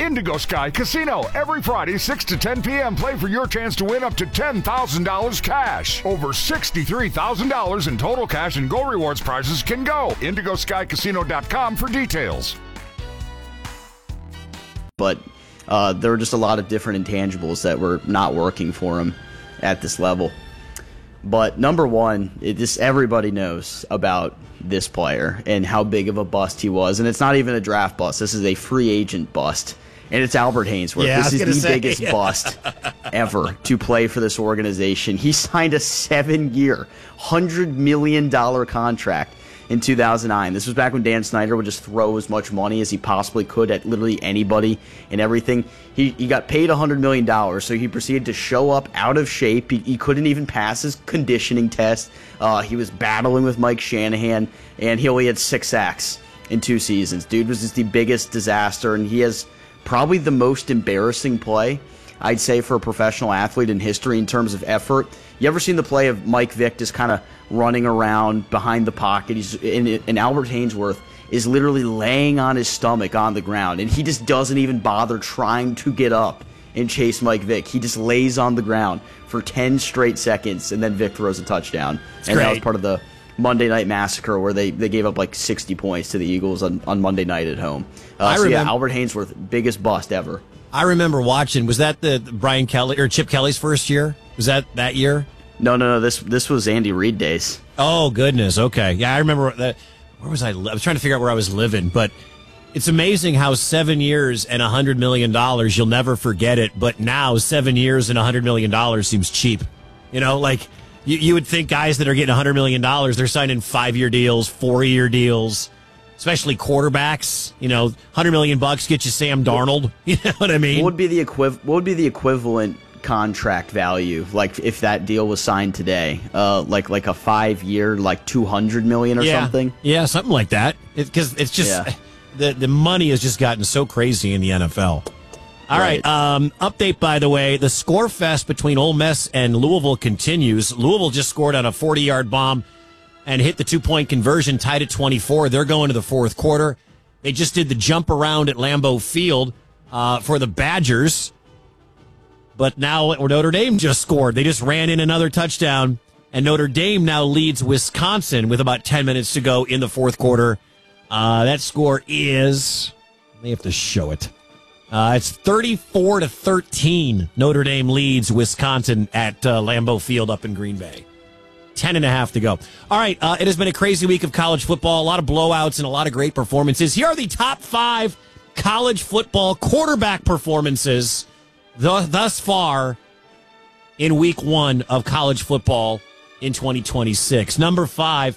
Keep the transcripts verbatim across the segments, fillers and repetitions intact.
Indigo Sky Casino. Every Friday, six to ten p.m. Play for your chance to win up to ten thousand dollars cash. Over sixty-three thousand dollars in total cash and Go Rewards prizes can go. indigo sky casino dot com for details. But uh, there were just a lot of different intangibles that were not working for him at this level. But number one, it just everybody knows about this player and how big of a bust he was. And it's not even a draft bust. This is a free agent bust. And it's Albert Haynesworth. Yeah, this is the say, biggest yeah. bust ever to play for this organization. He signed a seven-year, one hundred million dollars contract in two thousand nine. This was back when Dan Snyder would just throw as much money as he possibly could at literally anybody and everything. He he got paid one hundred million dollars, so he proceeded to show up out of shape. He, he couldn't even pass his conditioning test. Uh, he was battling with Mike Shanahan, and he only had six sacks in two seasons. Dude was just the biggest disaster, and he has probably the most embarrassing play, I'd say, for a professional athlete in history in terms of effort. You ever seen the play of Mike Vick just kind of running around behind the pocket? He's and, and Albert Haynesworth is literally laying on his stomach on the ground, and he just doesn't even bother trying to get up and chase Mike Vick. He just lays on the ground for ten straight seconds, and then Vick throws a touchdown. It's and great. That was part of the Monday Night Massacre where they, they gave up like sixty points to the Eagles on, on Monday night at home. Uh, I so remember, yeah, Albert Haynesworth, biggest bust ever. I remember watching, was that the Brian Kelly or Chip Kelly's first year? Was that that year? No, no, no. This this was Andy Reid days. Oh, goodness. Okay. Yeah, I remember that. Where was I? Li- I was trying to figure out where I was living, but it's amazing how seven years and one hundred million dollars, you'll never forget it. But now seven years and one hundred million dollars seems cheap. You know, like you, you would think guys that are getting one hundred million dollars, they're signing five-year deals, four-year deals, especially quarterbacks. You know, one hundred million bucks get you Sam Darnold. You know what I mean? What would be the equiv- What would be the equivalent contract value, like if that deal was signed today? Uh, like like a five year, like two hundred million or yeah. something. Yeah, something like that. Because it, it's just Yeah. the the money has just gotten so crazy in the N F L. All right. Right. Um, update, by the way, the score fest between Ole Miss and Louisville continues. Louisville just scored on a forty-yard bomb and hit the two-point conversion, tied at twenty-four. They're going to the fourth quarter. They just did the jump around at Lambeau Field uh, for the Badgers. But now Notre Dame just scored. They just ran in another touchdown, and Notre Dame now leads Wisconsin with about ten minutes to go in the fourth quarter. Uh, that score is, they have to show it. Uh, it's thirty-four to thirteen. Notre Dame leads Wisconsin at uh, Lambeau Field up in Green Bay. Ten and a half to go. All right, uh, it has been a crazy week of college football. A lot of blowouts and a lot of great performances. Here are the top five college football quarterback performances th- thus far in week one of college football in twenty twenty-six. Number five,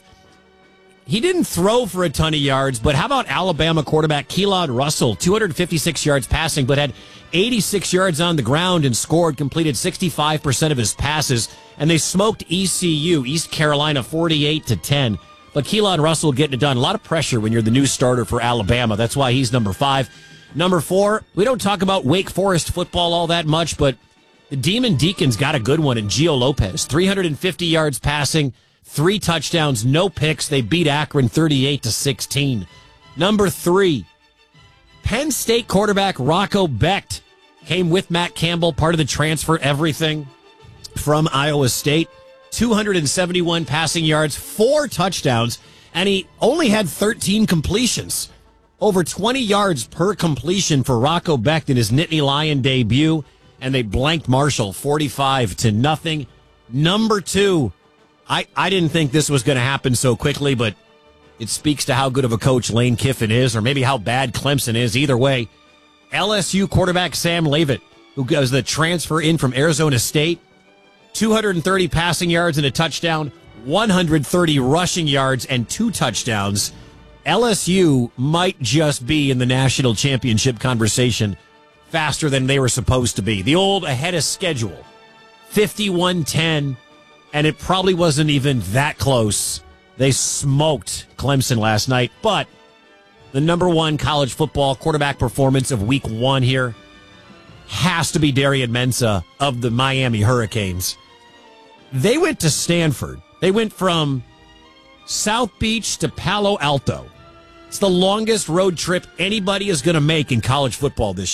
he didn't throw for a ton of yards, but how about Alabama quarterback Keelan Russell? two hundred fifty-six yards passing, but had eighty-six yards on the ground and scored, completed sixty-five percent of his passes, and they smoked E C U, East Carolina, forty-eight to ten. But Keelan Russell getting it done. A lot of pressure when you're the new starter for Alabama. That's why he's number five. Number four, we don't talk about Wake Forest football all that much, but the Demon Deacons got a good one in Gio Lopez. three hundred fifty yards passing, three touchdowns, no picks. They beat Akron thirty-eight to sixteen. Number three, Penn State quarterback Rocco Becht came with Matt Campbell, part of the transfer everything from Iowa State. two hundred seventy-one passing yards, four touchdowns, and he only had thirteen completions. Over twenty yards per completion for Rocco Becht in his Nittany Lion debut, and they blanked Marshall forty-five to nothing. Number two, I, I didn't think this was going to happen so quickly, but it speaks to how good of a coach Lane Kiffin is, or maybe how bad Clemson is. Either way, L S U quarterback Sam Leavitt, who was the transfer in from Arizona State, two hundred thirty passing yards and a touchdown, one hundred thirty rushing yards and two touchdowns. L S U might just be in the national championship conversation faster than they were supposed to be. The old ahead of schedule, fifty-one ten, and it probably wasn't even that close. They smoked Clemson last night, but the number one college football quarterback performance of week one here has to be Darian Mensah of the Miami Hurricanes. They went to Stanford. They went from South Beach to Palo Alto. It's the longest road trip anybody is going to make in college football this year.